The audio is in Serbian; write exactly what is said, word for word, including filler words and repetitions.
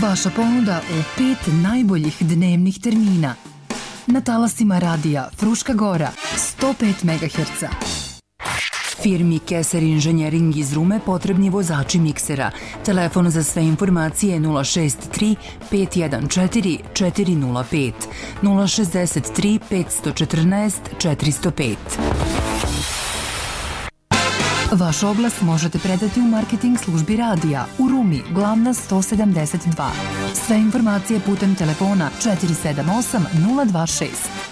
Vaša ponuda u pet najboljih dnevnih termina. Na talasima radija Fruška Gora, sto pet megaherca. Firmi Keser Inženjering iz Rume potrebni vozači miksera. Telefon za sve informacije nula šest tri pet jedan četiri četiri nula pet, nula šest tri pet jedan četiri četiri zero pet. Vaš oglas možete predati u marketing službi radija u Rumi, glavna sto sedamdeset dva. Sve informacije putem telefona četiri sedam osam nula dva šest.